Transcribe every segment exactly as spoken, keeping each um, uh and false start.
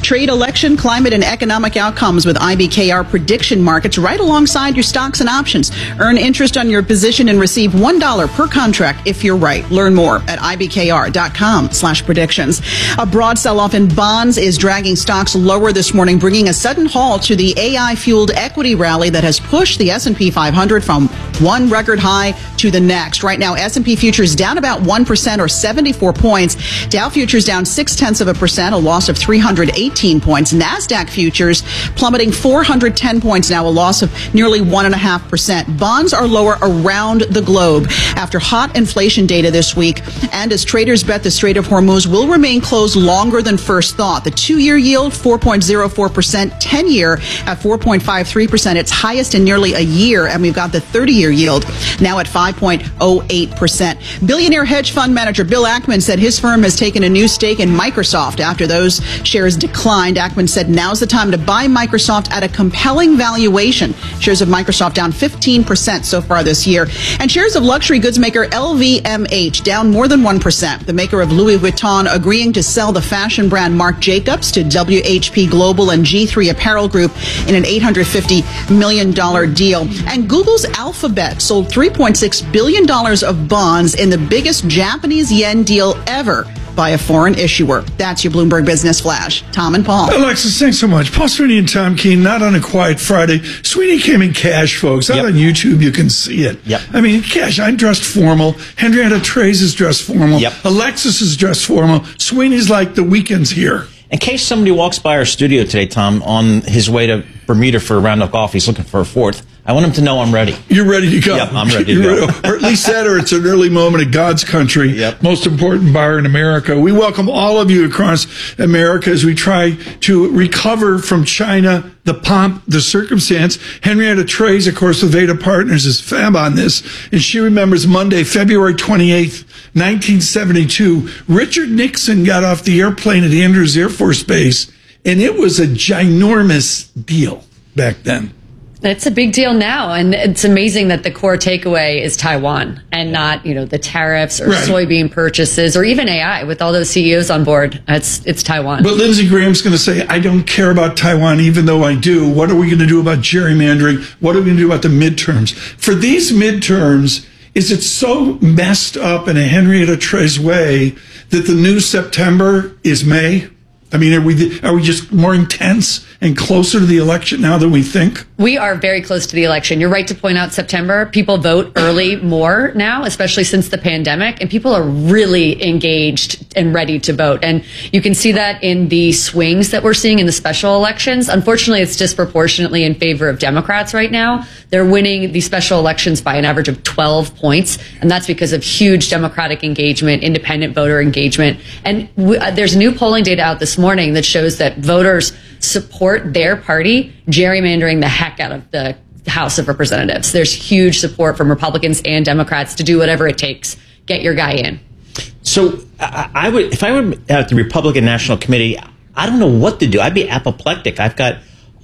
Trade election, climate, and economic outcomes with I B K R prediction markets right alongside your stocks and options. Earn interest on your position and receive one dollar per contract if you're right. Learn more at ibkr.com slash predictions. A broad sell-off in bonds is dragging stocks lower this morning, bringing a sudden halt to the A I-fueled equity rally that has pushed the S and P five hundred from one record high to the next. Right now, S and P futures down about one percent or seventy-four points. Dow futures down six tenths of a percent, a loss of three hundred eighteen points. NASDAQ futures plummeting four hundred ten points now, a loss of nearly one point five percent. Bonds are lower around the globe after hot inflation data this week, and as traders bet the Strait of Hormuz will remain closed longer than first thought. The two-year yield, four point zero four percent, ten-year at four point five three percent, its highest in nearly a year, and we've got the thirty-year yield now at five point zero eight percent. Billionaire hedge fund manager Bill Ackman said his firm has taken a new stake in Microsoft after those shares declined. Ackman said now's the time to buy Microsoft at a compelling valuation. Shares of Microsoft down fifteen percent so far this year. And shares of luxury goods maker L V M H down more than one percent. The maker of Louis Vuitton agreeing to sell the fashion brand Marc Jacobs to W H P Global and G three Apparel Group in an eight hundred fifty million dollars deal. And Google's Alphabet sold three point six billion dollars of bonds in the biggest Japanese yen deal ever by a foreign issuer. That's your Bloomberg Business Flash. Tom and Paul. Alexis, thanks so much. Paul Sweeney and Tom Keene, not on a quiet Friday. Sweeney came in cash, folks. Out yep. on YouTube, you can see it. Yep. I mean, cash. I'm dressed formal. Henrietta Trey's is dressed formal. Yep. Alexis is dressed formal. Sweeney's like the weekend's here. In case somebody walks by our studio today, Tom, on his way to Bermuda for a round of golf, he's looking for a fourth. I want him to know I'm ready. You're ready to go. Yep, I'm ready to You're go. Ready, or at least that, or it's an early moment of God's country. Yep. Most important bar in America. We welcome all of you across America as we try to recover from China, the pomp, the circumstance. Henrietta Trey's, of course, with Veda Partners, is fab on this. And she remembers Monday, February twenty-eighth, nineteen seventy-two. Richard Nixon got off the airplane at Andrews Air Force Base, and it was a ginormous deal back then. It's a big deal now, and it's amazing that the core takeaway is Taiwan and not, you know, the tariffs or right. soybean purchases or even A I with all those C E Os on board. It's it's Taiwan. But Lindsey Graham's going to say, I don't care about Taiwan, even though I do. What are we going to do about gerrymandering? What are we going to do about the midterms? For these midterms, is it so messed up in a Henrietta Trey's way that the new September is May? I mean, are we are we just more intense and closer to the election now than we think? We are very close to the election. You're right to point out September. People vote early more now, especially since the pandemic, and people are really engaged and ready to vote. And you can see that in the swings that we're seeing in the special elections. Unfortunately, it's disproportionately in favor of Democrats right now. They're winning the special elections by an average of twelve points, and that's because of huge Democratic engagement, independent voter engagement. And w- uh, there's new polling data out this morning that shows that voters support their party gerrymandering the heck out of the House of Representatives. There's huge support from Republicans and Democrats to do whatever it takes. Get your guy in. So I, I would, if I were at the Republican National Committee, I don't know what to do. I'd be apoplectic. I've got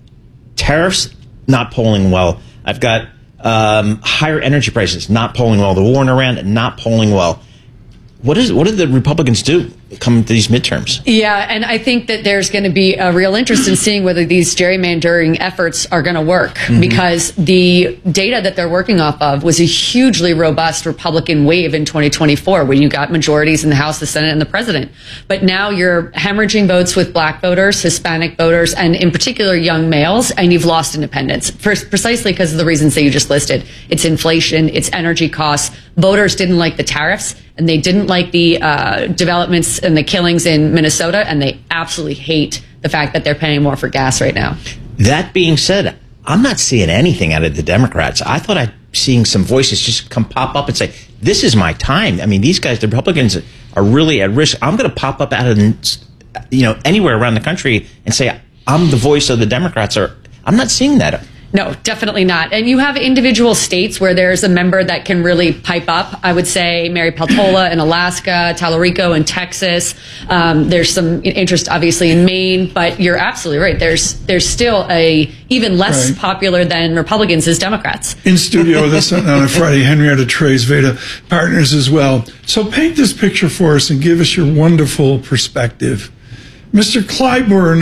tariffs not polling well. I've got um, higher energy prices not polling well. The war in Iran not polling well. What is what do the Republicans do coming to these midterms? Yeah, and I think that there's going to be a real interest in seeing whether these gerrymandering efforts are going to work, mm-hmm. because the data that they're working off of was a hugely robust Republican wave in twenty twenty-four when you got majorities in the House, the Senate, and the President. But now you're hemorrhaging votes with black voters, Hispanic voters, and in particular young males, and you've lost independence, First, precisely because of the reasons that you just listed. It's inflation, it's energy costs. Voters didn't like the tariffs, and they didn't like the uh, developments and the killings in Minnesota, and they absolutely hate the fact that they're paying more for gas right now. That being said, I'm not seeing anything out of the Democrats. I thought I'd seeing some voices just come pop up and say, this is my time. I mean, these guys, the Republicans, are really at risk. I'm going to pop up out of, you know, anywhere around the country and say, I'm the voice of the Democrats. Or I'm not seeing that. No, definitely not. And you have individual states where there's a member that can really pipe up. I would say Mary Peltola in Alaska, Talarico in Texas. Um, there's some interest, obviously, in Maine. But you're absolutely right. There's there's still a even less right. popular than Republicans is Democrats. In studio with us on a Friday, Henrietta Trey's Veda Partners as well. So paint this picture for us and give us your wonderful perspective. Mister Clyburn